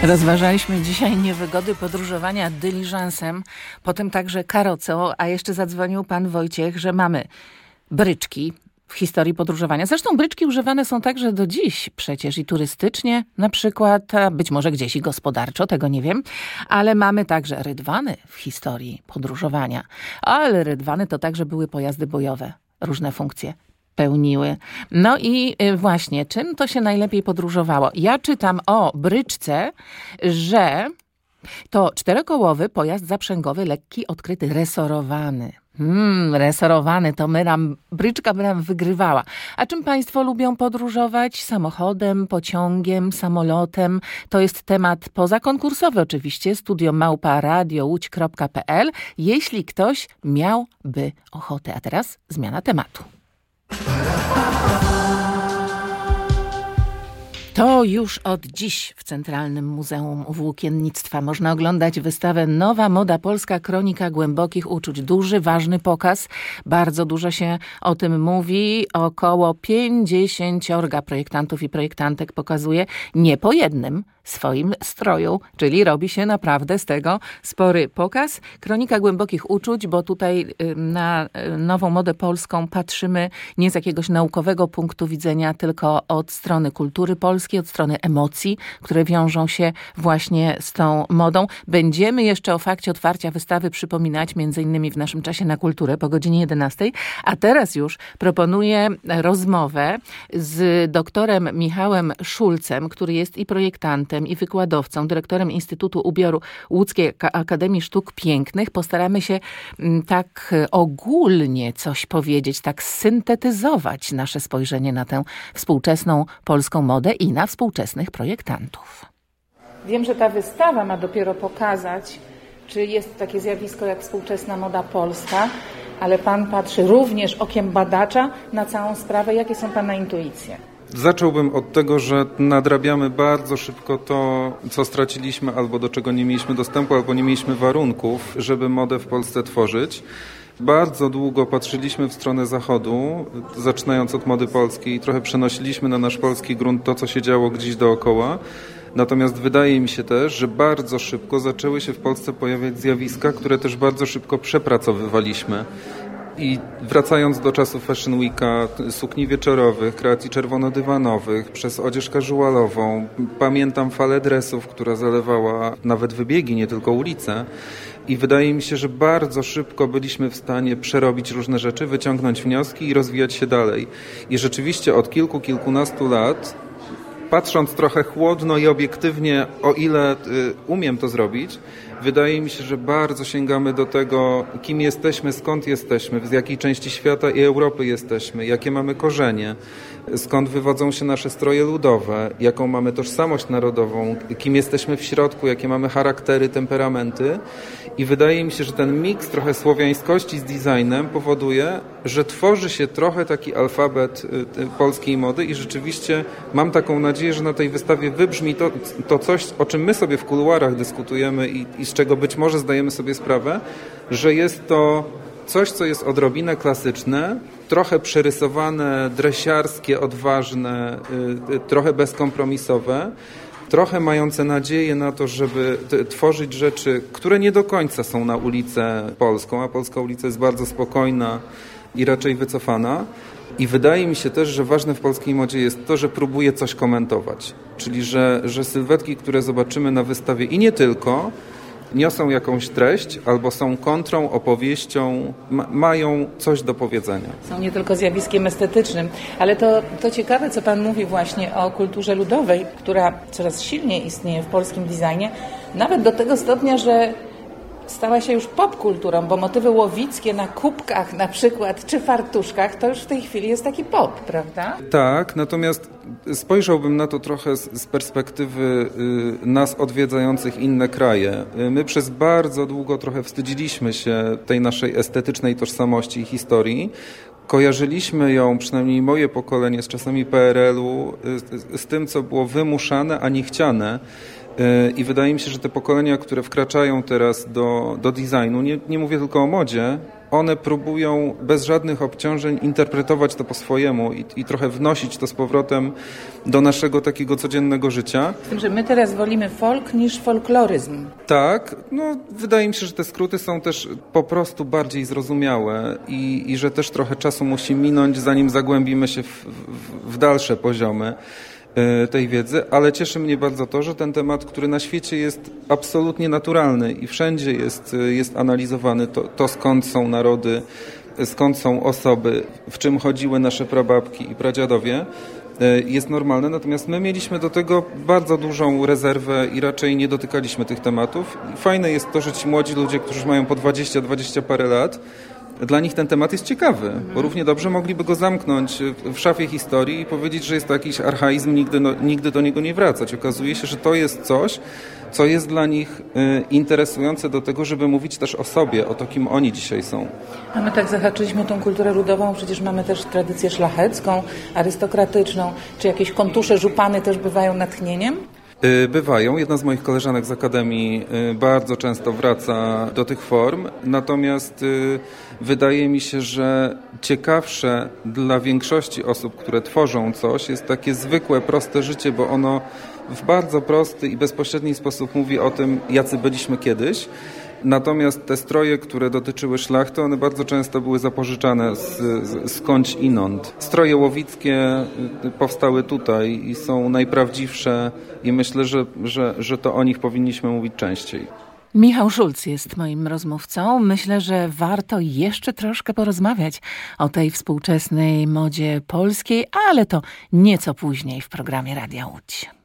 Rozważaliśmy dzisiaj niewygody podróżowania dyliżansem, potem także karocą, a jeszcze zadzwonił pan Wojciech, że mamy bryczki w historii podróżowania. Zresztą bryczki używane są także do dziś przecież i turystycznie na przykład, a być może gdzieś i gospodarczo, tego nie wiem, ale mamy także rydwany w historii podróżowania. Ale rydwany to także były pojazdy bojowe, różne funkcje pełniły. No i właśnie, czym to się najlepiej podróżowało? Ja czytam o bryczce, że to czterokołowy pojazd zaprzęgowy, lekki, odkryty, resorowany. Resorowany, to bryczka by nam wygrywała. A czym państwo lubią podróżować? Samochodem, pociągiem, samolotem? To jest temat pozakonkursowy oczywiście, studio@radiołódź.pl, jeśli ktoś miałby ochotę. A teraz zmiana tematu. To już od dziś w Centralnym Muzeum Włókiennictwa można oglądać wystawę Nowa Moda Polska, Kronika Głębokich Uczuć. Duży, ważny pokaz. Bardzo dużo się o tym mówi. Około 50 projektantów i projektantek pokazuje nie po jednym swoim stroju, czyli robi się naprawdę z tego spory pokaz. Kronika Głębokich Uczuć, bo tutaj na Nową Modę Polską patrzymy nie z jakiegoś naukowego punktu widzenia, tylko od strony kultury polskiej, od strony emocji, które wiążą się właśnie z tą modą. Będziemy jeszcze o fakcie otwarcia wystawy przypominać, między innymi w naszym czasie na kulturę po godzinie 11, a teraz już proponuję rozmowę z doktorem Michałem Szulcem, który jest i projektantem, i wykładowcą, dyrektorem Instytutu Ubioru Łódzkiej Akademii Sztuk Pięknych. Postaramy się tak ogólnie coś powiedzieć, tak syntetyzować nasze spojrzenie na tę współczesną polską modę i na współczesnych projektantów. Wiem, że ta wystawa ma dopiero pokazać, czy jest takie zjawisko jak współczesna moda polska, ale pan patrzy również okiem badacza na całą sprawę. Jakie są pana intuicje? Zacząłbym od tego, że nadrabiamy bardzo szybko to, co straciliśmy, albo do czego nie mieliśmy dostępu, albo nie mieliśmy warunków, żeby modę w Polsce tworzyć. Bardzo długo patrzyliśmy w stronę zachodu, zaczynając od mody polskiej, trochę przenosiliśmy na nasz polski grunt to, co się działo gdzieś dookoła. Natomiast wydaje mi się też, że bardzo szybko zaczęły się w Polsce pojawiać zjawiska, które też bardzo szybko przepracowywaliśmy. I wracając do czasów Fashion Weeka, sukni wieczorowych, kreacji czerwono-dywanowych, przez odzież casualową, pamiętam falę dresów, która zalewała nawet wybiegi, nie tylko ulice. I wydaje mi się, że bardzo szybko byliśmy w stanie przerobić różne rzeczy, wyciągnąć wnioski i rozwijać się dalej. I rzeczywiście od kilkunastu lat, patrząc trochę chłodno i obiektywnie, o ile umiem to zrobić, wydaje mi się, że bardzo sięgamy do tego, kim jesteśmy, skąd jesteśmy, z jakiej części świata i Europy jesteśmy, jakie mamy korzenie, skąd wywodzą się nasze stroje ludowe, jaką mamy tożsamość narodową, kim jesteśmy w środku, jakie mamy charaktery, temperamenty. I wydaje mi się, że ten miks trochę słowiańskości z designem powoduje, że tworzy się trochę taki alfabet polskiej mody i rzeczywiście mam taką nadzieję, że na tej wystawie wybrzmi to coś, o czym my sobie w kuluarach dyskutujemy i z czego być może zdajemy sobie sprawę, że jest to coś, co jest odrobinę klasyczne, trochę przerysowane, dresiarskie, odważne, trochę bezkompromisowe, trochę mające nadzieję na to, żeby tworzyć rzeczy, które nie do końca są na ulicę polską, a polska ulica jest bardzo spokojna i raczej wycofana. I wydaje mi się też, że ważne w polskiej modzie jest to, że próbuje coś komentować. Czyli, że sylwetki, które zobaczymy na wystawie i nie tylko, niosą jakąś treść albo są kontrą, opowieścią, mają coś do powiedzenia. Są nie tylko zjawiskiem estetycznym, ale to ciekawe, co pan mówi właśnie o kulturze ludowej, która coraz silniej istnieje w polskim designie, nawet do tego stopnia, że stała się już popkulturą, bo motywy łowickie na kubkach na przykład, czy fartuszkach, to już w tej chwili jest taki pop, prawda? Tak, natomiast spojrzałbym na to trochę z perspektywy nas odwiedzających inne kraje. My przez bardzo długo trochę wstydziliśmy się tej naszej estetycznej tożsamości i historii. Kojarzyliśmy ją, przynajmniej moje pokolenie, z czasami PRL-u, z tym, co było wymuszane, a nie chciane. I wydaje mi się, że te pokolenia, które wkraczają teraz do designu, nie mówię tylko o modzie, one próbują bez żadnych obciążeń interpretować to po swojemu i trochę wnosić to z powrotem do naszego takiego codziennego życia. Z tym, że my teraz wolimy folk niż folkloryzm. Tak, wydaje mi się, że te skróty są też po prostu bardziej zrozumiałe i że też trochę czasu musi minąć, zanim zagłębimy się w dalsze poziomy tej wiedzy, ale cieszy mnie bardzo to, że ten temat, który na świecie jest absolutnie naturalny i wszędzie jest analizowany, to skąd są narody, skąd są osoby, w czym chodziły nasze prababki i pradziadowie, jest normalne, natomiast my mieliśmy do tego bardzo dużą rezerwę i raczej nie dotykaliśmy tych tematów. I fajne jest to, że ci młodzi ludzie, którzy mają po 20 parę lat, dla nich ten temat jest ciekawy, bo równie dobrze mogliby go zamknąć w szafie historii i powiedzieć, że jest to jakiś archaizm, nigdy do niego nie wracać. Okazuje się, że to jest coś, co jest dla nich interesujące do tego, żeby mówić też o sobie, o to, kim oni dzisiaj są. A my tak zahaczyliśmy tą kulturę ludową, przecież mamy też tradycję szlachecką, arystokratyczną. Czy jakieś kontusze, żupany też bywają natchnieniem? Bywają. Jedna z moich koleżanek z Akademii bardzo często wraca do tych form, natomiast wydaje mi się, że ciekawsze dla większości osób, które tworzą coś, jest takie zwykłe, proste życie, bo ono w bardzo prosty i bezpośredni sposób mówi o tym, jacy byliśmy kiedyś. Natomiast te stroje, które dotyczyły szlachty, one bardzo często były zapożyczane skądś inąd. Stroje łowickie powstały tutaj i są najprawdziwsze i myślę, że to o nich powinniśmy mówić częściej. Michał Szulc jest moim rozmówcą. Myślę, że warto jeszcze troszkę porozmawiać o tej współczesnej modzie polskiej, ale to nieco później w programie Radia Łódź.